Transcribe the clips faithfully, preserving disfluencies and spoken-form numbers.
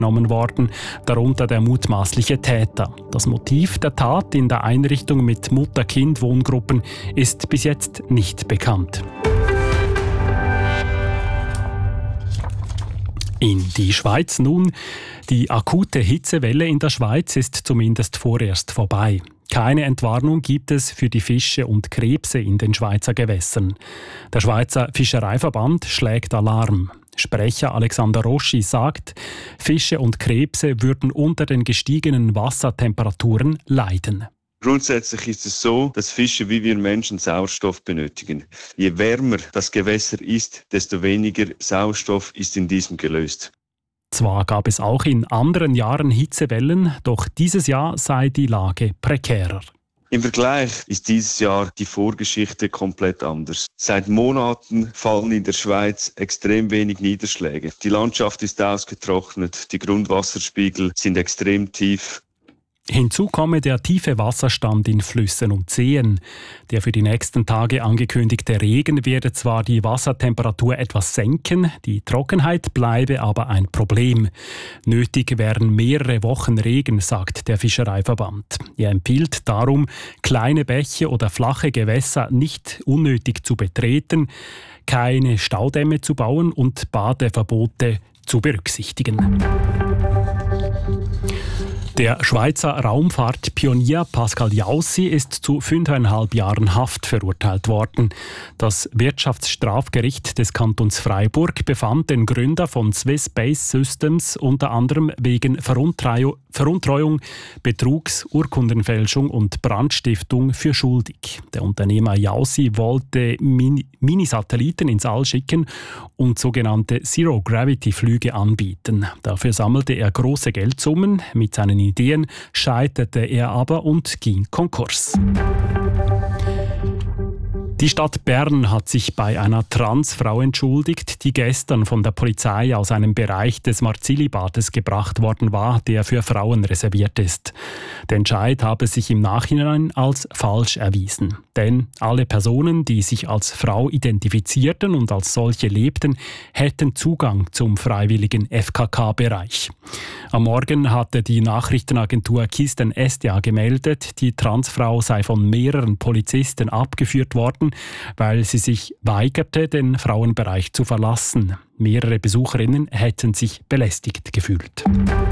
genommen worden, darunter der mutmaßliche Täter. Das Motiv der Tat in der Einrichtung mit Mutter-Kind-Wohngruppen ist bis jetzt nicht bekannt. In die Schweiz nun. Die akute Hitzewelle in der Schweiz ist zumindest vorerst vorbei. Keine Entwarnung gibt es für die Fische und Krebse in den Schweizer Gewässern. Der Schweizer Fischereiverband schlägt Alarm. Sprecher Alexander Roschi sagt, Fische und Krebse würden unter den gestiegenen Wassertemperaturen leiden. Grundsätzlich ist es so, dass Fische wie wir Menschen Sauerstoff benötigen. Je wärmer das Gewässer ist, desto weniger Sauerstoff ist in diesem gelöst. Zwar gab es auch in anderen Jahren Hitzewellen, doch dieses Jahr sei die Lage prekärer. Im Vergleich ist dieses Jahr die Vorgeschichte komplett anders. Seit Monaten fallen in der Schweiz extrem wenig Niederschläge. Die Landschaft ist ausgetrocknet, die Grundwasserspiegel sind extrem tief. Hinzu komme der tiefe Wasserstand in Flüssen und Seen. Der für die nächsten Tage angekündigte Regen werde zwar die Wassertemperatur etwas senken, die Trockenheit bleibe aber ein Problem. Nötig wären mehrere Wochen Regen, sagt der Fischereiverband. Er empfiehlt darum, kleine Bäche oder flache Gewässer nicht unnötig zu betreten, keine Staudämme zu bauen und Badeverbote zu berücksichtigen. Der Schweizer Raumfahrtpionier Pascal Jaussi ist zu fünfeinhalb Jahren Haft verurteilt worden. Das Wirtschaftsstrafgericht des Kantons Freiburg befand den Gründer von Swiss Space Systems unter anderem wegen Veruntreu- Veruntreuung, Betrugs, Urkundenfälschung und Brandstiftung für schuldig. Der Unternehmer Jaussi wollte Min- Minisatelliten ins All schicken und sogenannte Zero-Gravity-Flüge anbieten. Dafür sammelte er große Geldsummen. Mit seinen Ideen scheiterte er aber und ging Konkurs. Die Stadt Bern hat sich bei einer Transfrau entschuldigt, die gestern von der Polizei aus einem Bereich des Marzili-Bades gebracht worden war, der für Frauen reserviert ist. Der Entscheid habe sich im Nachhinein als falsch erwiesen. Denn alle Personen, die sich als Frau identifizierten und als solche lebten, hätten Zugang zum freiwilligen F K K-Bereich. Am Morgen hatte die Nachrichtenagentur Kisten S D A gemeldet, die Transfrau sei von mehreren Polizisten abgeführt worden, weil sie sich weigerte, den Frauenbereich zu verlassen. Mehrere Besucherinnen hätten sich belästigt gefühlt.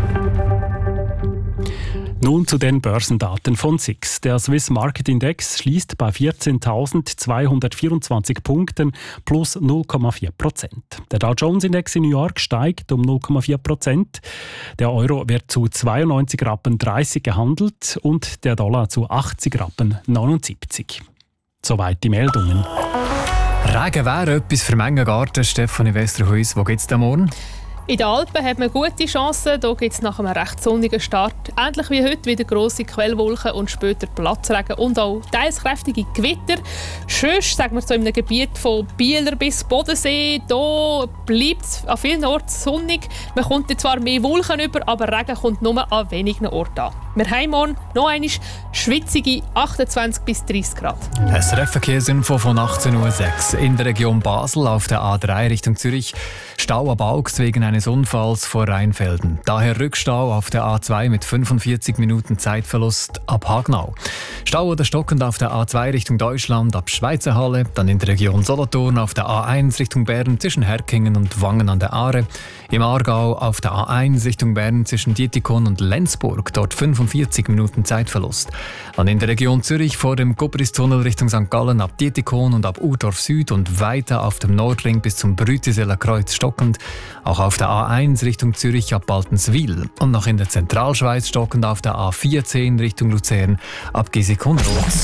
Nun zu den Börsendaten von S I X. Der Swiss Market Index schließt bei vierzehntausendzweihundertvierundzwanzig Punkten plus null Komma vier Prozent. Der Dow Jones Index in New York steigt um null Komma vier Prozent. Der Euro wird zu zweiundneunzig Rappen dreißig gehandelt und der Dollar zu achtzig Rappen neunundsiebzig. Soweit die Meldungen. Regen wäre etwas für Mengengarten. Stefanie Westerhuis, wo geht's denn morgen? In den Alpen hat man gute Chancen. Hier gibt es nach einem recht sonnigen Start ähnlich wie heute wieder grosse Quellwolken und später Platzregen und auch teils kräftige Gewitter. Sonst, sagen wir so in einem Gebiet von Bieler bis Bodensee, hier bleibt es an vielen Orten sonnig. Man kommt zwar mehr Wolken über, aber Regen kommt nur an wenigen Orten an. Wir haben morgen noch einmal schwitzige achtundzwanzig bis dreißig Grad. S R F-Verkehrsinfo von achtzehn Uhr sechs. In der Region Basel auf der A drei Richtung Zürich Stau ab Augs wegen eines Unfalls vor Rheinfelden. Daher Rückstau auf der A zwei mit fünfundvierzig Minuten Zeitverlust ab Hagnau. Stau oder stockend auf der A zwei Richtung Deutschland ab Schweizerhalle, dann in der Region Solothurn auf der A eins Richtung Bern zwischen Herkingen und Wangen an der Aare. Im Aargau auf der A eins Richtung Bern zwischen Dietikon und Lenzburg, dort fünfundvierzig Minuten Zeitverlust. Dann in der Region Zürich vor dem Gubristunnel Richtung Sankt Gallen ab Dietikon und ab Urdorf Süd und weiter auf dem Nordring bis zum Brütiseler Kreuz stockend. Auch auf der A eins Richtung Zürich ab Baltenswil und noch in der Zentralschweiz stockend auf der A vierzehn Richtung Luzern ab Giesecke-Unterlotz.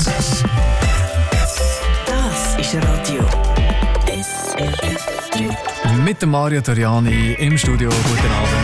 Das ist Radio S R F drei. Mit dem Mario Toriani im Studio. Guten Abend.